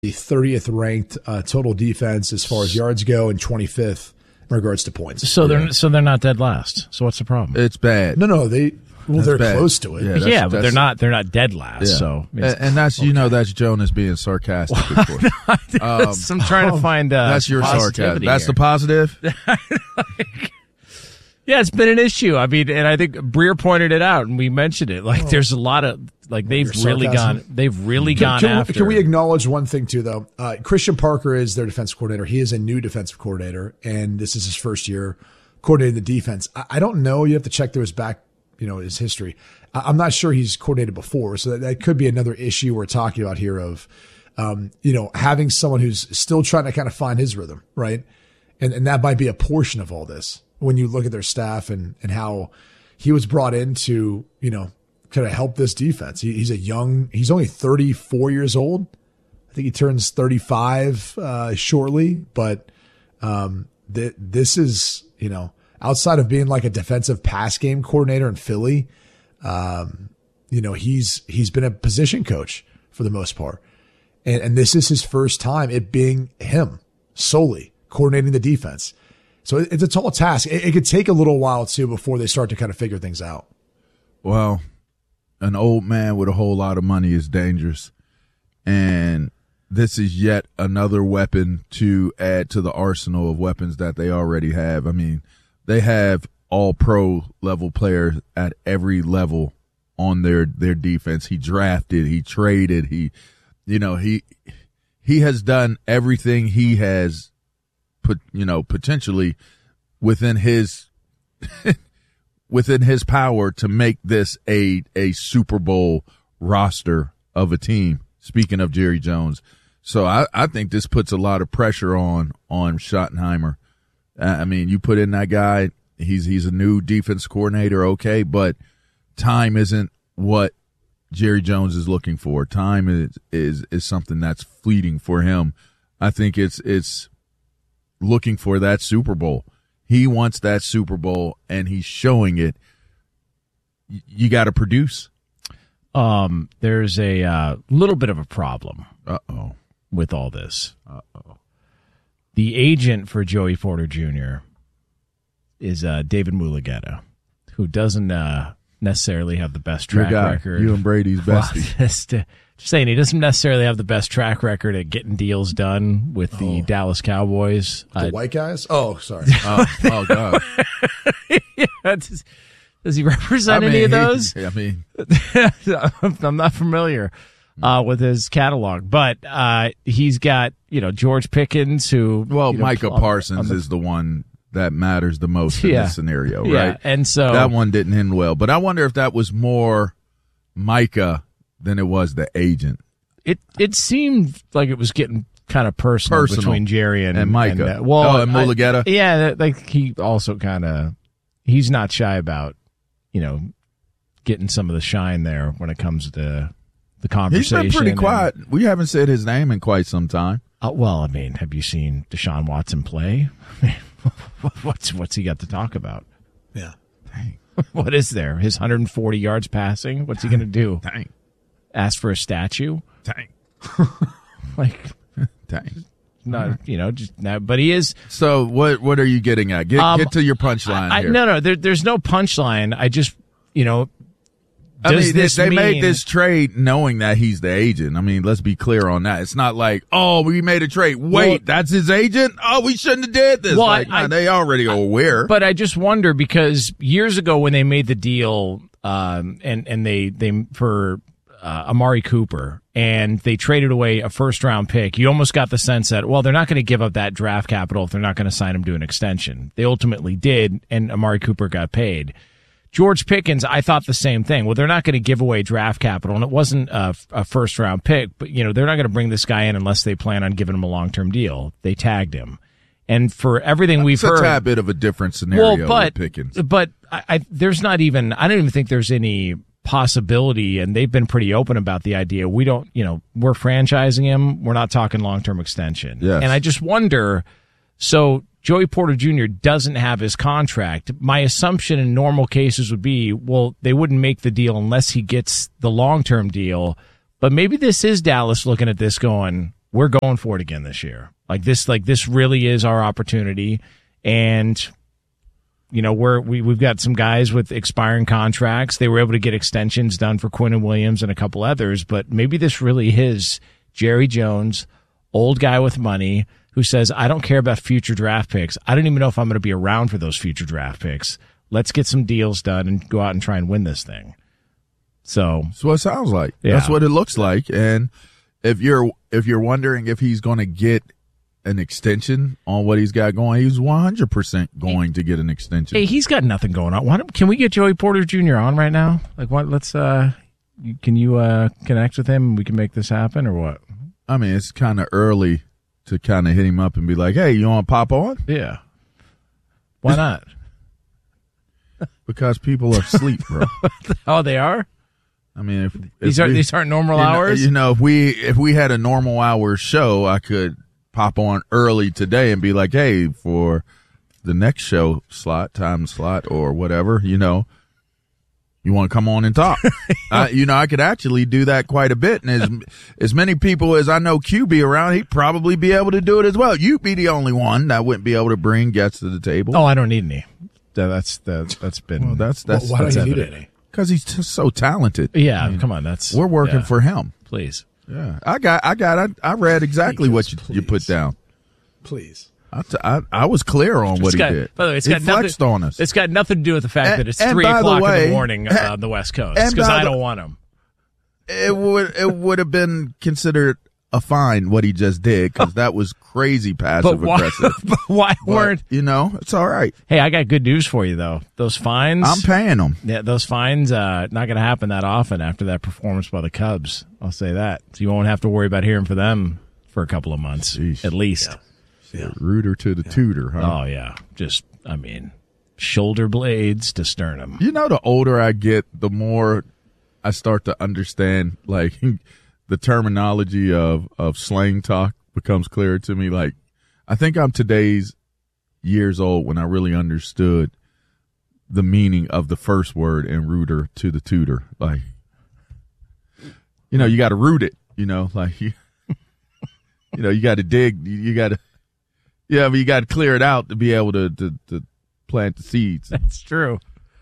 the 30th ranked total defense as far as yards go, and 25th in regards to points. So they're not dead last. So what's the problem? It's bad. No, they're bad. Close to it. Yeah, but they're not dead last. Yeah. So and that's that's Jonas being sarcastic. I'm trying to find that's your sarcasm. That's the positive. Yeah, it's been an issue. I mean, and I think Breer pointed it out, and we mentioned it. Like, there's a lot of they've really gone after. Can we acknowledge one thing too, though? Christian Parker is their defensive coordinator. He is a new defensive coordinator, and this is his first year coordinating the defense. I don't know. You have to check through his back, his history. I'm not sure he's coordinated before, so that could be another issue we're talking about here of, having someone who's still trying to kind of find his rhythm, right? And that might be a portion of all this when you look at their staff and how he was brought in to, kind of help this defense. He's only 34 years old. I think he turns 35 shortly, but this is, outside of being like a defensive pass game coordinator in Philly, he's been a position coach for the most part. And this is his first time it being him solely coordinating the defense. So it's a tall task. It could take a little while too before they start to kind of figure things out. Well, an old man with a whole lot of money is dangerous. And this is yet another weapon to add to the arsenal of weapons that they already have. I mean, they have all pro level players at every level on their defense. He drafted, he traded, he has done everything he has potentially within his power to make this a Super Bowl roster of a team. Speaking of Jerry Jones. So I think this puts a lot of pressure on Schottenheimer. I mean, you put in that guy, he's a new defense coordinator, okay, but time isn't what Jerry Jones is looking for. Time is something that's fleeting for him. I think it's looking for that Super Bowl. He wants that Super Bowl, and he's showing it. You got to produce. There's a little bit of a problem with all this. The agent for Joey Porter Jr. is David Mulugheta, who doesn't necessarily have the best track record. You and Brady's bestie. Just saying, he doesn't necessarily have the best track record at getting deals done with the Dallas Cowboys. The white guys? Oh, sorry. Oh, God. Yeah, does he represent any of those? I'm not familiar with his catalog, but he's got George Pickens, who Micah Parsons is the one that matters the most in this scenario, right? Yeah, and so that one didn't end well. But I wonder if that was more Micah than it was the agent. It seemed like it was getting kind of personal between Jerry and Micah. And Mulugheta. Yeah, like he also kind of he's not shy about getting some of the shine there when it comes to the conversation. He's been pretty quiet. We haven't said his name in quite some time. Well, I mean, have you seen Deshaun Watson play? What's he got to talk about? Yeah. Dang. What is there? His 140 yards passing? What's he going to do? Dang. Ask for a statue? Dang. Dang. No, just now, but he is. So what are you getting at? Get to your punchline here. No, there's no punchline. I just, they made this trade knowing that he's the agent. I mean, let's be clear on that. It's not like, we made a trade. Wait, that's his agent? Oh, we shouldn't have did this. Well, they already are aware. But I just wonder because years ago when they made the deal, and they for Amari Cooper, and they traded away a first-round pick, you almost got the sense that, they're not going to give up that draft capital if they're not going to sign him to an extension. They ultimately did, and Amari Cooper got paid. George Pickens, I thought the same thing. Well, they're not going to give away draft capital, and it wasn't a first-round pick, but, they're not going to bring this guy in unless they plan on giving him a long-term deal. They tagged him. And for everything we've heard... It's a tad bit of a different scenario with Pickens. But there's not even... I don't even think there's any possibility, and they've been pretty open about the idea. We don't, we're franchising him. We're not talking long-term extension. Yes. And I just wonder, so Joey Porter Jr. doesn't have his contract. My assumption in normal cases would be, they wouldn't make the deal unless he gets the long-term deal. But maybe this is Dallas looking at this going, we're going for it again this year. Like this really is our opportunity. And, you know, we've got some guys with expiring contracts. They were able to get extensions done for Quinnen Williams and a couple others, but maybe this really is Jerry Jones, old guy with money, who says, I don't care about future draft picks. I don't even know if I'm going to be around for those future draft picks. Let's get some deals done and go out and try and win this thing. So that's what it sounds like. Yeah. That's what it looks like. And if you're wondering if he's going to get an extension on what he's got going, he's 100% going to get an extension. Hey, he's got nothing going on. Can we get Joey Porter Jr. on right now? Like, what? Let's. Can you connect with him and we can make this happen, or what? I mean, it's kind of early to kind of hit him up and be like, "Hey, you want to pop on?" Yeah. Why not? Because people are asleep, bro. Oh, they are. I mean, if these aren't normal hours. You know, if we had a normal hour show, I could pop on early today and be like, hey, for the next show time slot or whatever, you know, you want to come on and talk. I could actually do that quite a bit. And as many people as I know Q be around, he'd probably be able to do it as well. You'd be the only one that wouldn't be able to bring guests to the table. Oh, I don't need any. That's been. Well, that's why don't you need any? Because he's just so talented. Yeah, I mean, come on, we're working for him. Please. Yeah, I read exactly what you put down. Please. I was clear on what he did. By the way, he flexed on us. It's got nothing to do with the fact that it's 3 o'clock in the morning on the West Coast. Because I don't want him. It would have been considered a fine what he just did, because that was crazy passive aggressive. But why weren't it's all right. Hey, I got good news for you though. Those fines, I'm paying them. Yeah, those fines not going to happen that often after that performance by the Cubs. I'll say that. So you won't have to worry about hearing from them for a couple of months at least. Yeah. Rooter to the tutor, huh? Oh yeah, just shoulder blades to sternum. You know, the older I get, the more I start to understand, like, the terminology of slang talk becomes clearer to me. Like, I think I'm today's years old when I really understood the meaning of the first word in rooter to the tutor. Like, you know, you got to root it, like, you got to dig, but you got to clear it out to be able to plant the seeds. That's true.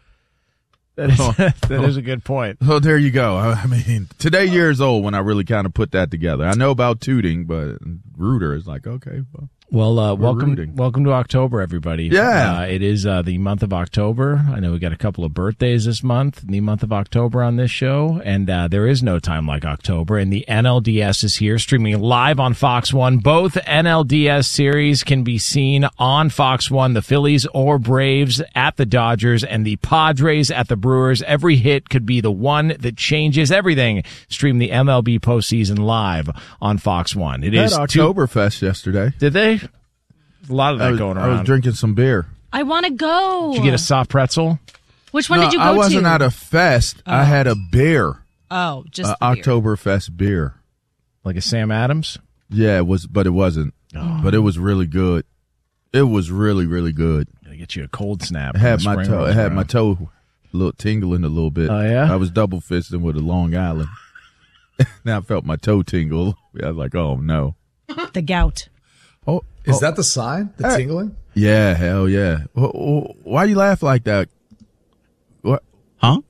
That is a good point. Oh, there you go. I mean, today years old when I really kind of put that together. I know about tooting, but rooter is like, okay. Well, welcome to October, everybody. Yeah. It is the month of October. I know we got a couple of birthdays this month, in the month of October on this show, and there is no time like October, and the NLDS is here, streaming live on Fox 1. Both NLDS series can be seen on Fox 1, the Phillies or Braves at the Dodgers, and the Padres at the Brewers. Every hit could be the one that changes everything. Stream the MLB postseason live on Fox 1. It is Oktoberfest yesterday. Did they? A lot of that going around. I was drinking some beer. I want to go. Did you get a soft pretzel? Which one did you go to? I wasn't at a fest. I had a beer. Oh, just Oktoberfest beer. Like a Sam Adams? Yeah, it was, but it wasn't. Oh. But it was really good. It was really, really good. Gotta get you a cold snap. I had my toe a little tingling a little bit. Oh, yeah? I was double fisting with a Long Island. Now I felt my toe tingle. I was like, oh, no. The gout. Oh, is that the sign? The tingling? Yeah, hell yeah. Why you laugh like that? What? Huh?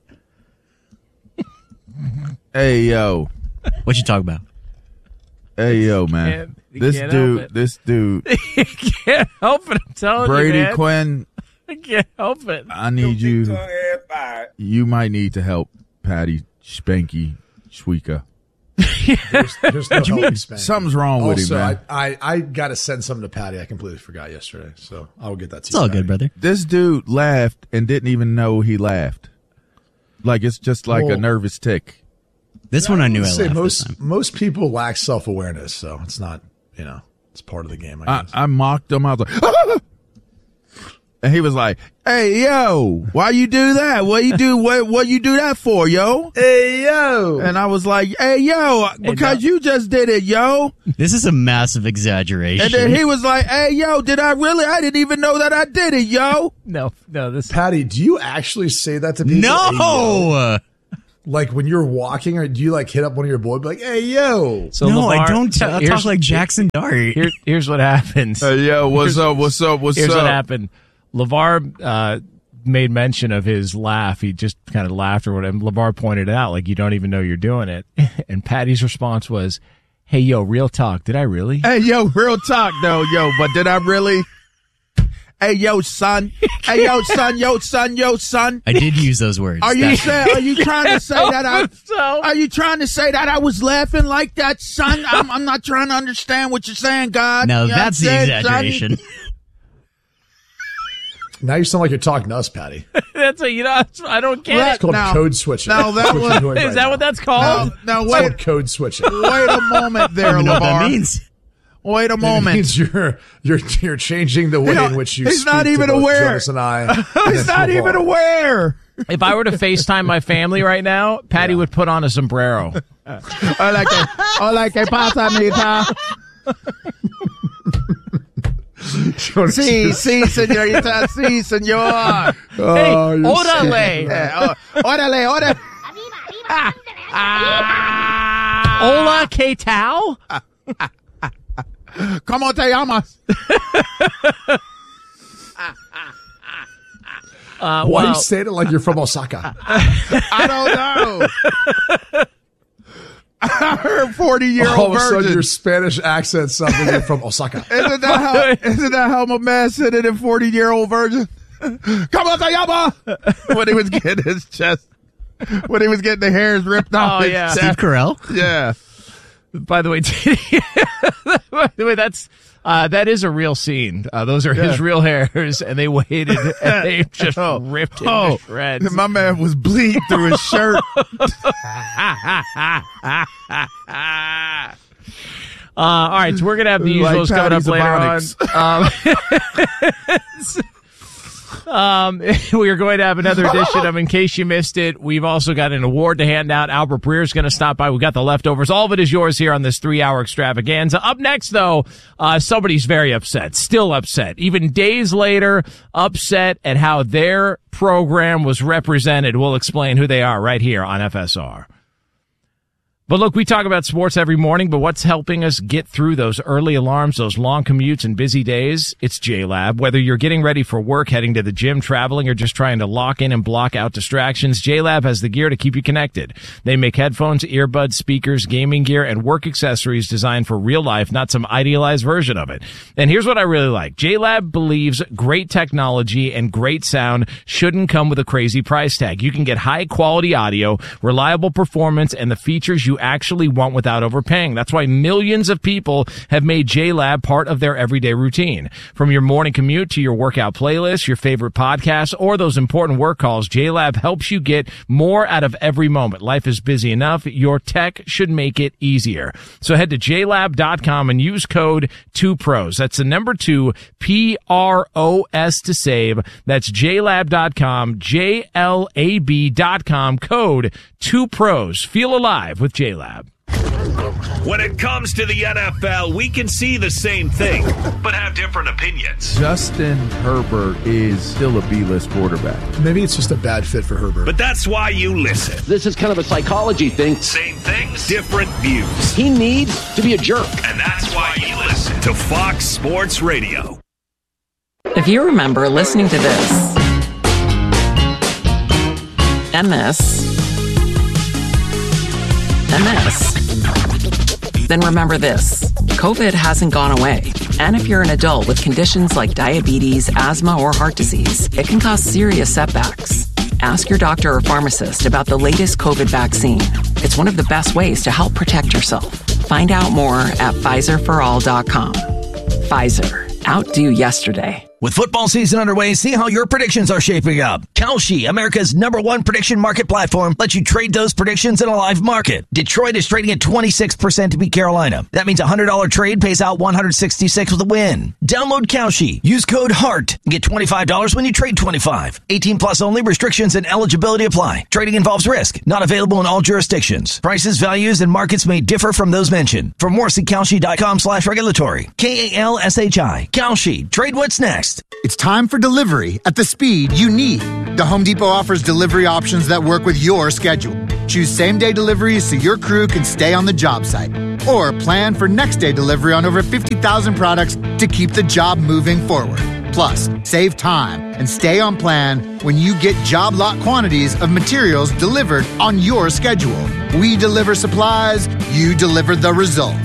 Hey, yo. What you talking about? Hey, yo, man. This dude. You can't help it. I'm telling Brady you, man. Quinn. I can't help it. I need you. You might need to help Patty Spanky Schweka. There's no help. Something's wrong with him, man. I got to send something to Patty. I completely forgot yesterday, so I will get that to you. It's all good, brother. This dude laughed and didn't even know he laughed. Like, it's just like a nervous tick. This one I knew I laughed. Most people lack self-awareness, so it's not, it's part of the game, I guess. I mocked him. I was like, ah! And he was like, hey, yo, why you do that? What you do that for, yo? Hey, yo. And I was like, hey, yo, because you just did it, yo. This is a massive exaggeration. And then he was like, hey, yo, did I really? I didn't even know that I did it, yo. No. Patty, do you actually say that to people? No. like when you're walking, or do you like hit up one of your boys, be like, "Hey, yo"? So no, LeVar, I don't. I talk like Jackson Dart. Here's what happens. Yo, what's up? Here's what happened. LeVar made mention of his laugh. He just kind of laughed or whatever. LeVar pointed it out, like, you don't even know you're doing it. And Patty's response was, "Hey, yo, real talk. Did I really?" Hey, yo, real talk, though, yo. But did I really? Hey, yo, son. Hey, yo, son. Yo, son. Yo, son. I did use those words. Are you trying to say that Are you trying to say that I was laughing like that, son? I'm not trying to understand what you're saying, God. No, You know that's what I'm the saying, exaggeration. Now you sound like you're talking to us, Patty. That's I don't get It's called code switching. Now that That's what was- you're doing it. Is right that now. what that's called? Now It's wait, called code switching. wait a moment there, I don't know what that LeVar. means. Wait a It moment. means you're changing the way in which you he's speak not even to both aware. Jonas and I. He's not even aware. If I were to FaceTime my family right now, Patty would put on a sombrero. Hola, que pasa, mija? Sí, señorita, sí, señor. Hey, you're órale. Órale, órale. Hola, ¿qué tal? ¿Cómo te llamas? Why Well, you saying it like you're from Osaka? I don't know. I heard 40-year-old All of a sudden, virgin. your Spanish accent sounds like you're from Osaka. Isn't that how my man said it in 40-year-old virgin? ¿Cómo te llamas? When he was getting his chest, when he was getting the hairs ripped off his yeah. chest. Steve Carell? Yeah. by the way, that is a real scene. Those are his real hairs, and they waited and they just ripped him to shreds. My man was bleeding through his shirt. All right, so we're gonna have the Like usuals coming up Patty's later on. We are going to have another edition of In Case You Missed It. We've also got an award to hand out. Albert Breer's going to stop by. We've got the leftovers. All of it is yours here on this 3-hour extravaganza. Up next, though, somebody's very upset, still upset, even days later, upset at how their program was represented. We'll explain who they are right here on FSR. But look, we talk about sports every morning, but what's helping us get through those early alarms, those long commutes and busy days? It's JLab. Whether you're getting ready for work, heading to the gym, traveling, or just trying to lock in and block out distractions, JLab has the gear to keep you connected. They make headphones, earbuds, speakers, gaming gear, and work accessories designed for real life, not some idealized version of it. And here's what I really like. JLab believes great technology and great sound shouldn't come with a crazy price tag. You can get high quality audio, reliable performance, and the features you actually want without overpaying. That's why millions of people have made JLab part of their everyday routine. From your morning commute to your workout playlist, your favorite podcasts, or those important work calls, JLab helps you get more out of every moment. Life is busy enough. Your tech should make it easier. So head to JLab.com and use code 2PROS. That's the number 2, PROS to save. That's JLab.com, JLAB.com, code 2PROS. Feel alive with JLab. When it comes to the NFL, we can see the same thing, but have different opinions. Justin Herbert is still a B-list quarterback. Maybe it's just a bad fit for Herbert. But that's why you listen. This is kind of a psychology thing. Same things, different views. He needs to be a jerk. And that's why you listen to Fox Sports Radio. If you remember listening to this, and this, then remember this. COVID hasn't gone away. And if you're an adult with conditions like diabetes, asthma, or heart disease, it can cause serious setbacks. Ask your doctor or pharmacist about the latest COVID vaccine. It's one of the best ways to help protect yourself. Find out more at PfizerForAll.com. Pfizer. Outdo yesterday. With football season underway, see how your predictions are shaping up. Kalshi, America's #1 prediction market platform, lets you trade those predictions in a live market. Detroit is trading at 26% to beat Carolina. That means a $100 trade pays out $166 with a win. Download Kalshi. Use code HEART. Get $25 when you trade 25. 18 plus only. Restrictions and eligibility apply. Trading involves risk. Not available in all jurisdictions. Prices, values, and markets may differ from those mentioned. For more, see Kalshi.com/regulatory. KALSHI. Kalshi. Trade what's next. It's time for delivery at the speed you need. The Home Depot offers delivery options that work with your schedule. Choose same-day deliveries so your crew can stay on the job site. Or plan for next-day delivery on over 50,000 products to keep the job moving forward. Plus, save time and stay on plan when you get job lot quantities of materials delivered on your schedule. We deliver supplies, you deliver the results.